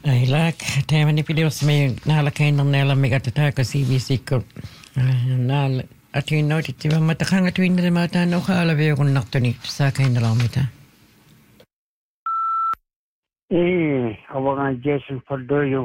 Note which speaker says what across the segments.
Speaker 1: Ailak, teemani pidios me naalakain nella megatataka CBC-ko. Naal atuin nautitiva matakang atuin na mata no kaalabi kun naktuni sa kain nalamita.
Speaker 2: Abangan Jason Pardo yung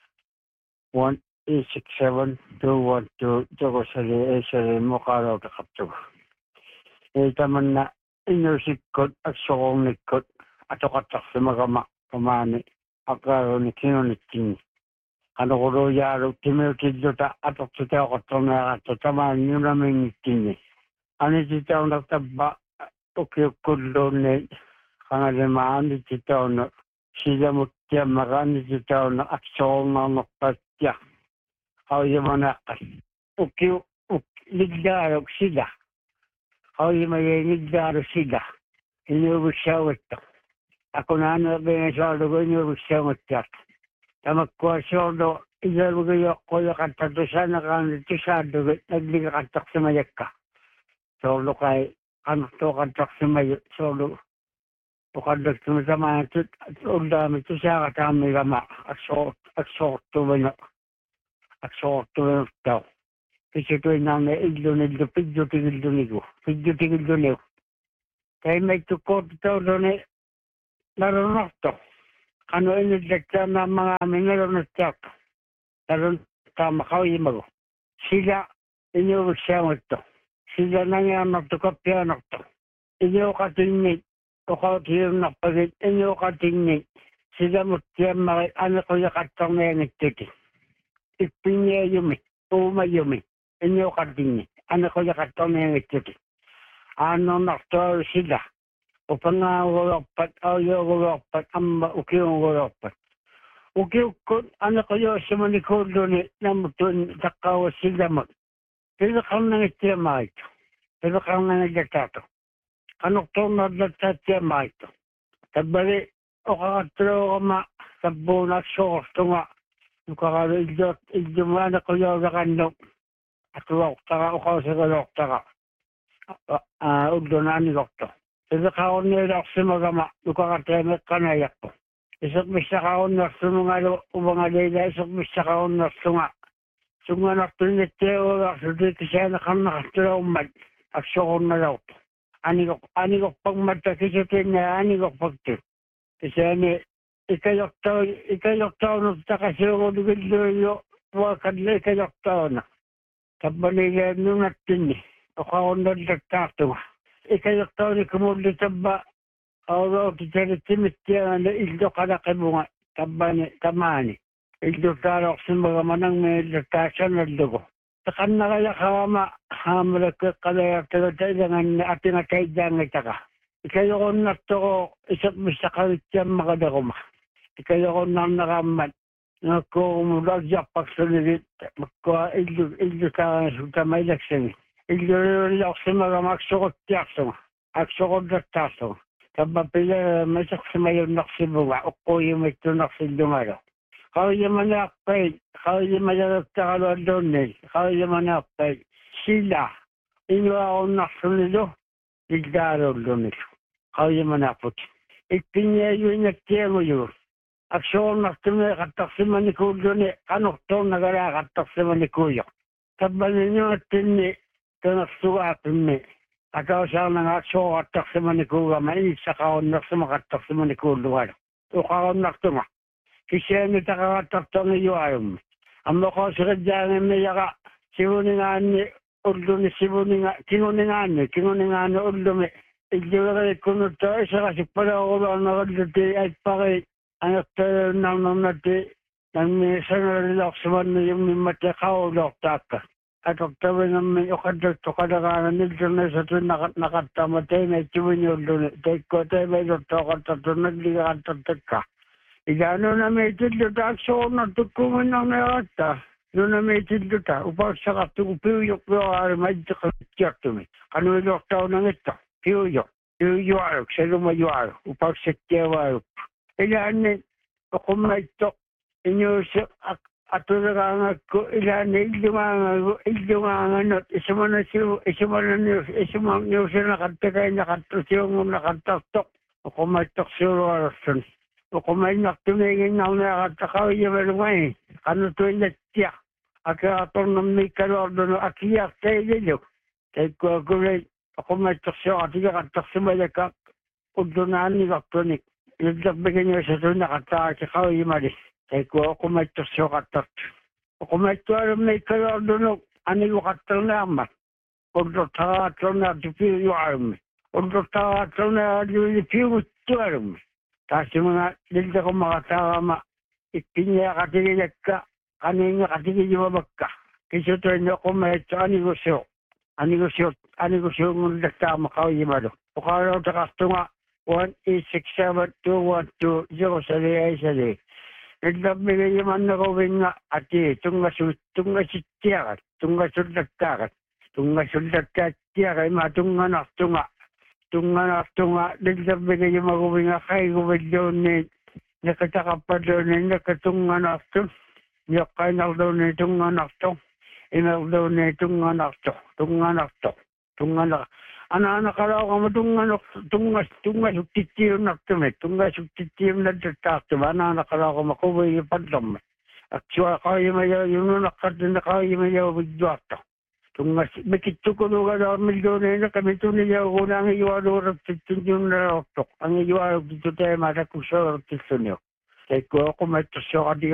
Speaker 2: 1867212 Joko sali mo karaw takapto. Taman na inusikot at sokong nikot ato katak sa magama kamani akaro ni kino ni king. Ano ko ro yaro timotid ta ato kita ko tona ato tama ni namin ni king. Ani kita on tabba tokyo kullo ne kana maan ni kita on sila mutia marani kita on aksong na patya. How you mana ukyo ligdaro sila. How you may ligdaro sila. Inubusyaw ito. Ako na benesyado ko inubusyaw ito. Tamakwasyado, ilalugayo ko yung kantatusan na kantisado, nagliga kantak sa mayak ka. Solo kay, ano to kantak sa mayak, solo. Pukandak tumatama ito, at undami ito siya katami kama, at sorto ba na, ito. Kasi ito yung nang iglo, pidyo tigildo nigo, kaya may tukot ito doon naroon ito. Ano inidekta na mga naroon ito. Naroon tama kawimago. Sila inuusyaw ito. Sila nangyamag ito kapyanak ito. Inyo katingin. O kautiyon na pagit. Inyo katingin. Sila mutiyang mga anak ko yung katang na yung ito. Ipinya yumi. Uma yumi. Inyo katingin. Anak ko yung katang na yung ito. Ano nakto sila. Upang nga walapat, walapat, amma ukiyong walapat. Ukiyo ko, anak ko yung simanikod doon na mutun, takawa sila mag. Pero kang nangitiyama ito. Pero kang nangitatato. Kanok to nagtatiyama ito. Tabali, o kakatro ka ma, sabunak sorto nga. Yung kakalo, idyo mo anak ko yung nakandok. At wakta ka, o kao sa kalokta ka. Ugdo na ni doktor. Pero kaon nila ako sa magama, lukakatemet ka na yak po. Isok misa kaon na sunungalo, ubang alila, isok misa kaon na sunga. Sunga na tuniteo, aksulit siya na kang nakastula umad, at sokon na daw po. Anigok pang matakisitin na anigok pagtin. Kasi ani, ikayok tao na takasi ako dugil-duyo, wakadla ikayok tao na. Tabanila nung natin o kaon na nagtato. Ikayok tao ni kumuli taba, o titiritimit yan na ildo ka na kibunga, tamani. Ildo talo sa mga manang may latasyan na dugo. Takan na kaya kawama, hamalak kalaya tagadagangan na ating ataydan ita ka. Ikayok na to, isap misa kawit yan makadaguma. Ikayok na nakamat. Naku, mulagyak pagsulilit, magkuha ildo ka sa may laksang. Ildo sa mga magsukot tiyakso, aksukot na taso. Kapapila may saksimayon naksibunga, ukoy may tunaksindungaro. Kaya manakpay, kaya manaktakalo doon kaya manakpay. Sila, inyo ako naksunilo, ligdaro doon kaya manakpot. Ipinya yun na tiyango yun. Aksyon naksunilo kataksiman ni Kuyo ni, kanokto nagara kataksiman ni Kuyo. Kabalin nyo natin ni, kanaksuatin ni. Ataw siya nga aksyon kataksiman ni Kuyo, mainisa kaon naksumakataksiman ni Kuyo. O kaon naksunga. Kasi nita kakataktang iyo ayong. Ang mako sa kadyangin na yaka, sinuningan ni Uldo ni sinuningan ni Uldo ni. Igdiwagay kunod to, isa kasi pala ako lang nakadati ay pakay. Anak tayo nang nati, nang minsan na relax man na yung matakaw loktaka. At oktawa naman yung kadagto kadaganan nito na sa ito nakatamatay na itiwin yung Uldo ni. Take ko tayo may doktor katato nagliga katatak ka. Igano na may tidlo ta, so natukuman na ata. No na may tidlo ta, upang sa katupiyok ko ay may kakatyak to me. Ano yung tao ng ito? Piyok. Piyok, sa lumayok. Upang sa tiyawa. Ilan ako may ito. Inyo sa atulungan ko, ilan ilungangan. Isama niyo siya nakatakay, nakatusyong nakataktok. Ako may ito siya. Kumain naktumingin na nakatakaw yung malungay. Ano to yung natiyak. Aka atong namay kalordo no akiyak tayo nyo. Kaya ko ako may taksyo at iya kataksyo malakak. Udunaan ni Kaktonik. Nagdagbigyan niyo sa doon nakatakaw yung malis. Kaya ko ako may taksyo katak. Ako may tuwaram may kalordo no. Ano yung katal naman. Udo takatol na dipiyo yung army. Udo takatol na dipiyo yung army. Kasi mga dilda ko makasama, ipinya katigilak ka, kanina katigilak ka. Kasi ito rin ako mahito, anigosyo ng nagtama ka o yimado. O karaw takasto nga, 1-867-212-0 sali. Nagdabigay yaman na gawin nga, ati, tunga sitiyakat, tunga sulagkakat, matunga naktunga. Tunga, nagsabi kayo magawin nga kay gawin ni nakatakapad doon ni nakatunga nakto. Yakay daw ni tunga nakto. Inak daw ni tunga nakto. Anak-anak karaw ka mo tunga suktitiyom nakto me. Tunga suktitiyom na tatakto. Anak-anak karaw ka makubay yung padlam me. Aksuwa kayo mayaw, yung nakadun na kayo mayaw bigduato. Tungas begitu ko lugar daw milyon na kami niya ko na ang iwalo yung naroktok. Ang iwalo dito tayo mara ko sa ortisyon niyo. Kaya ko ako may tasyo